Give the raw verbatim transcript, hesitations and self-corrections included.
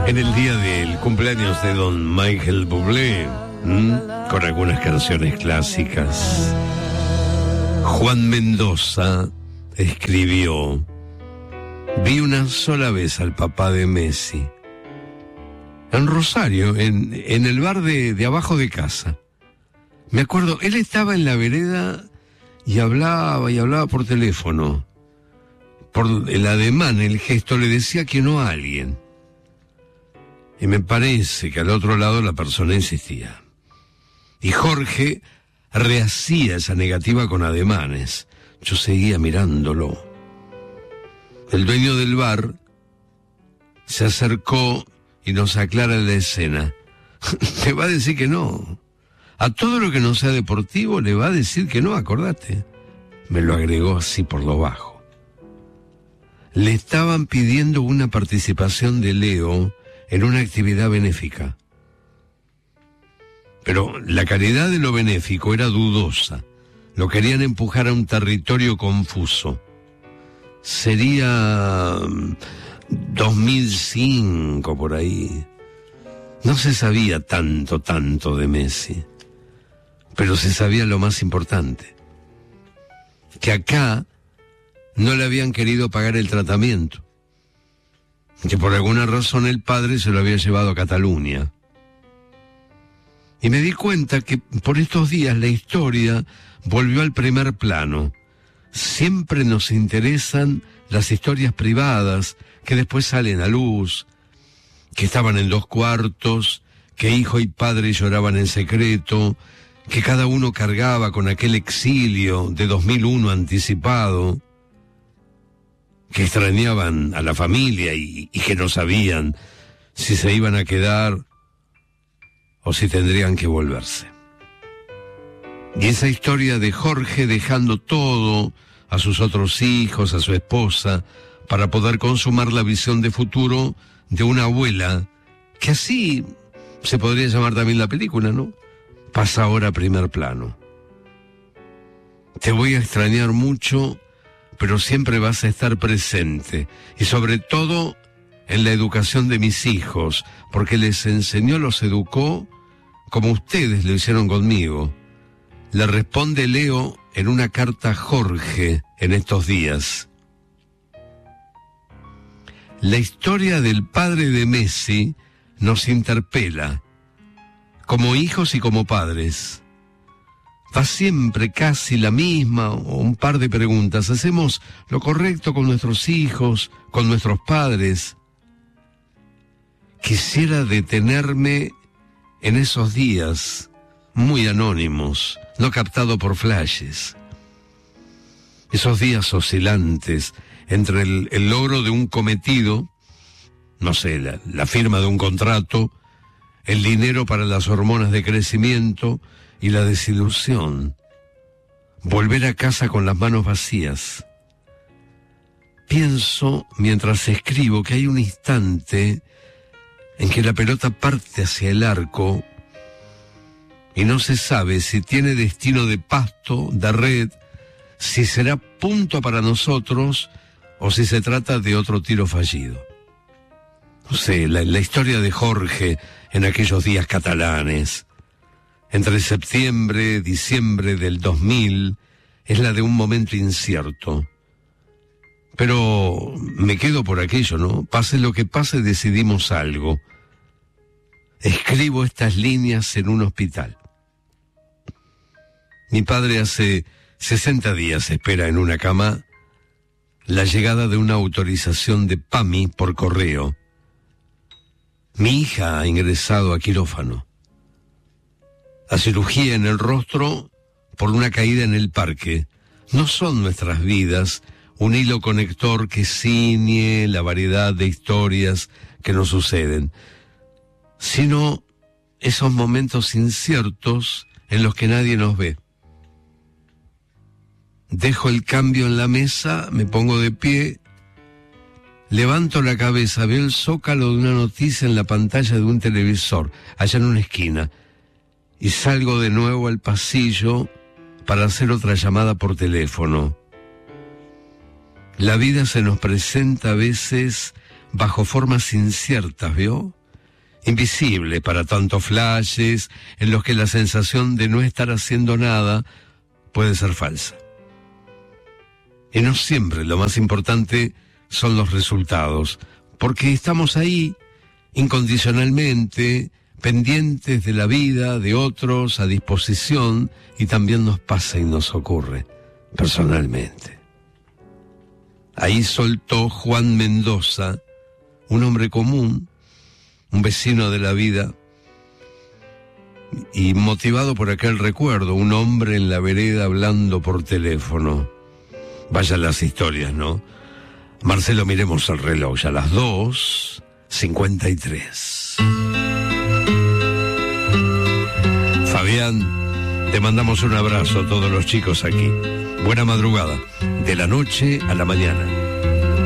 En el día del cumpleaños de don Michael Bublé, ¿m? con algunas canciones clásicas, Juan Mendoza escribió: vi una sola vez al papá de Messi, en Rosario, en, en el bar de, de abajo de casa. Me acuerdo, él estaba en la vereda y hablaba y hablaba por teléfono. Por el ademán, el gesto, le decía que no a alguien. Y me parece que al otro lado la persona insistía. Y Jorge rehacía esa negativa con ademanes. Yo seguía mirándolo. El dueño del bar se acercó y nos aclara la escena. Le va a decir que no. A todo lo que no sea deportivo le va a decir que no, acordate. Me lo agregó así por lo bajo. Le estaban pidiendo una participación de Leo en una actividad benéfica. Pero la calidad de lo benéfico era dudosa. Lo querían empujar a un territorio confuso. Sería dos mil cinco por ahí. No se sabía tanto, tanto de Messi. Pero se sabía lo más importante. Que acá no le habían querido pagar el tratamiento. Que por alguna razón el padre se lo había llevado a Cataluña. Y me di cuenta que por estos días la historia volvió al primer plano. Siempre nos interesan las historias privadas que después salen a luz, que estaban en dos cuartos, que hijo y padre lloraban en secreto, que cada uno cargaba con aquel exilio de dos mil uno anticipado, que extrañaban a la familia y, y que no sabían si se iban a quedar o si tendrían que volverse. Y esa historia de Jorge dejando todo, a sus otros hijos, a su esposa, para poder consumar la visión de futuro de una abuela, que así se podría llamar también la película, ¿no? Pasa ahora a primer plano. Te voy a extrañar mucho, pero siempre vas a estar presente, y sobre todo en la educación de mis hijos, porque les enseñó, los educó como ustedes lo hicieron conmigo. Le responde Leo en una carta a Jorge en estos días. La historia del padre de Messi nos interpela, como hijos y como padres. Va siempre casi la misma o un par de preguntas. ¿Hacemos lo correcto con nuestros hijos, con nuestros padres? Quisiera detenerme en esos días muy anónimos, no captado por flashes. Esos días oscilantes entre el, el logro de un cometido, no sé, la, la firma de un contrato, el dinero para las hormonas de crecimiento y la desilusión. Volver a casa con las manos vacías. Pienso, mientras escribo, que hay un instante en que la pelota parte hacia el arco y no se sabe si tiene destino de pasto, de red, si será punto para nosotros o si se trata de otro tiro fallido. No sé, la, la historia de Jorge en aquellos días catalanes, entre septiembre y diciembre del dos mil, es la de un momento incierto. Pero me quedo por aquello, ¿no? Pase lo que pase, decidimos algo. Escribo estas líneas en un hospital. Mi padre hace sesenta días espera en una cama la llegada de una autorización de PAMI por correo. Mi hija ha ingresado a quirófano. A cirugía en el rostro por una caída en el parque. No son nuestras vidas un hilo conector que ciñe la variedad de historias que nos suceden, sino esos momentos inciertos en los que nadie nos ve. Dejo el cambio en la mesa, me pongo de pie, levanto la cabeza, veo el zócalo de una noticia en la pantalla de un televisor, allá en una esquina, y salgo de nuevo al pasillo para hacer otra llamada por teléfono. La vida se nos presenta a veces bajo formas inciertas, ¿vio? invisible para tantos flashes en los que la sensación de no estar haciendo nada puede ser falsa. Y no siempre lo más importante son los resultados, porque estamos ahí incondicionalmente, pendientes de la vida de otros, a disposición, y también nos pasa y nos ocurre personalmente. Ahí soltó Juan Mendoza, un hombre común, un vecino de la vida, y motivado por aquel recuerdo, un hombre en la vereda hablando por teléfono. Vayan las historias, ¿no? Marcelo, miremos el reloj, ya las dos cincuenta y tres. Fabián, te mandamos un abrazo a todos los chicos aquí. Buena madrugada, de la noche a la mañana.